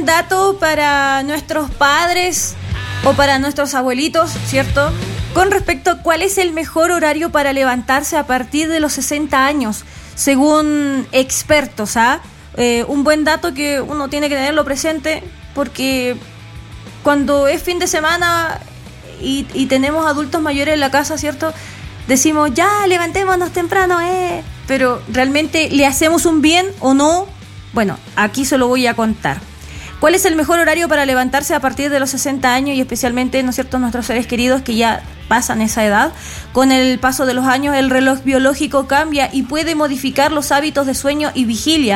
buen dato para nuestros padres o para nuestros abuelitos, ¿cierto? Con respecto a cuál es el mejor horario para levantarse a partir de los 60 años, según expertos, un buen dato que uno tiene que tenerlo presente, porque cuando es fin de semana y tenemos adultos mayores en la casa, ¿cierto? Decimos, ya, levantémonos temprano, pero ¿realmente le hacemos un bien o no? Bueno, aquí se lo voy a contar. ¿Cuál es el mejor horario para levantarse a partir de los 60 años y especialmente, ¿no es cierto?, nuestros seres queridos que ya pasan esa edad? Con el paso de los años el reloj biológico cambia y puede modificar los hábitos de sueño y vigilia.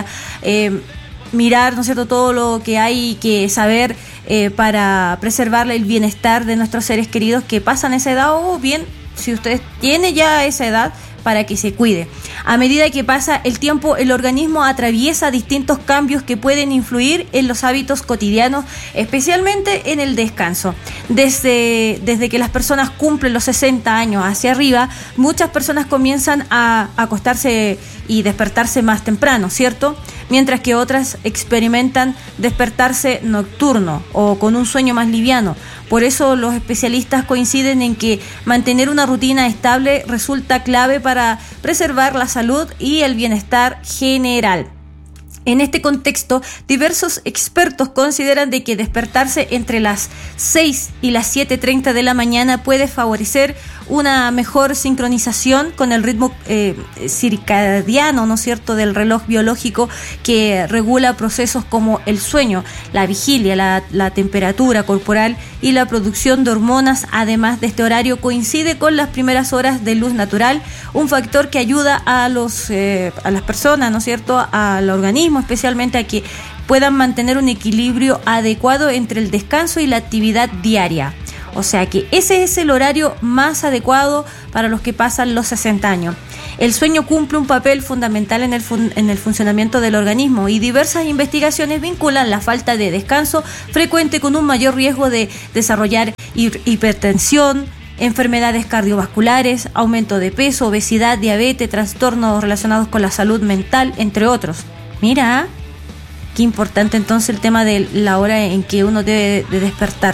Mirar, ¿no es cierto?, todo lo que hay que saber para preservar el bienestar de nuestros seres queridos que pasan esa edad, o bien, si usted tiene ya esa edad, para que se cuide. A medida que pasa el tiempo, el organismo atraviesa distintos cambios que pueden influir en los hábitos cotidianos, especialmente en el descanso. Desde que las personas cumplen los 60 años hacia arriba, muchas personas comienzan a acostarse y despertarse más temprano, ¿cierto? Mientras que otras experimentan despertarse nocturno o con un sueño más liviano. Por eso los especialistas coinciden en que mantener una rutina estable resulta clave para preservar la salud y el bienestar general. En este contexto, diversos expertos consideran de que despertarse entre las 6 y las 7:30 de la mañana puede favorecer una mejor sincronización con el ritmo circadiano, ¿no es cierto?, del reloj biológico que regula procesos como el sueño, la vigilia, la temperatura corporal y la producción de hormonas. Además de este horario, coincide con las primeras horas de luz natural, un factor que ayuda a las personas, ¿no es cierto?, al organismo, especialmente a que puedan mantener un equilibrio adecuado entre el descanso y la actividad diaria. O sea que ese es el horario más adecuado para los que pasan los 60 años. El sueño cumple un papel fundamental en el funcionamiento del organismo y diversas investigaciones vinculan la falta de descanso frecuente con un mayor riesgo de desarrollar hipertensión, enfermedades cardiovasculares, aumento de peso, obesidad, diabetes, trastornos relacionados con la salud mental, entre otros. Mira, qué importante entonces el tema de la hora en que uno debe de despertar.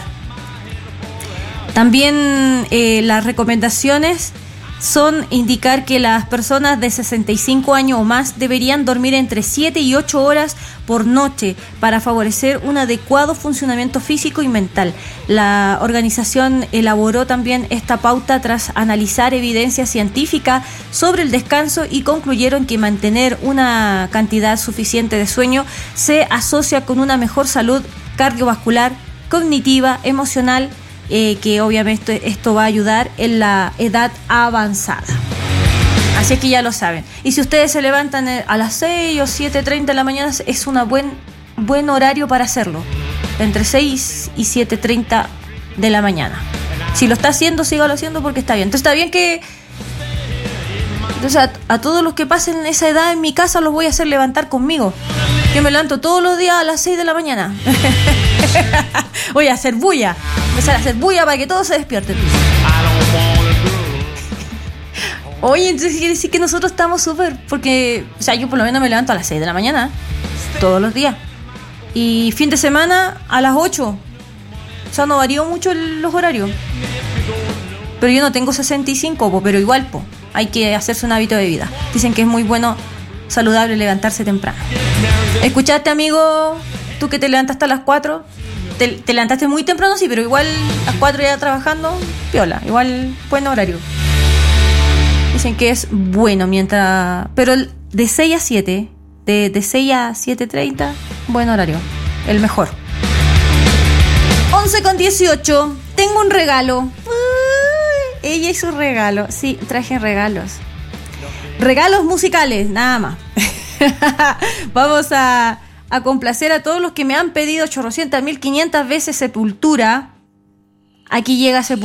También las recomendaciones son indicar que las personas de 65 años o más deberían dormir entre 7 y 8 horas por noche para favorecer un adecuado funcionamiento físico y mental. La organización elaboró también esta pauta tras analizar evidencia científica sobre el descanso y concluyeron que mantener una cantidad suficiente de sueño se asocia con una mejor salud cardiovascular, cognitiva, emocional, que obviamente esto va a ayudar en la edad avanzada. Así que ya lo saben. Y si ustedes se levantan a las 6 o 7:30 de la mañana, es un buen horario para hacerlo. Entre 6 y 7:30 de la mañana. Si lo está haciendo, sígalo haciendo porque está bien. Entonces está bien que... Entonces a todos los que pasen esa edad en mi casa los voy a hacer levantar conmigo. Yo me levanto todos los días a las 6 de la mañana. Voy a hacer bulla. Empezar a hacer bulla para que todos se despierten. Oye, entonces quiere decir que nosotros estamos súper. Porque, o sea, yo por lo menos me levanto a las 6 de la mañana. Todos los días. Y fin de semana a las 8. O sea, no varío mucho los horarios. Pero yo no tengo 65, pero igual, hay que hacerse un hábito de vida. Dicen que es muy bueno, saludable levantarse temprano. ¿Escuchaste, amigo? Tú que te levantaste a las 4. Te levantaste muy temprano, sí, pero igual a las 4 ya trabajando, piola. Igual buen horario. Dicen que es bueno mientras... Pero de 6 a 7, de 6 a 7:30, buen horario. El mejor. 11:18. Tengo un regalo. Ella y su regalo. Sí, traje regalos. Regalos musicales, nada más. Vamos a complacer a todos los que me han pedido 800.500 veces Sepultura. Aquí llega Sepultura.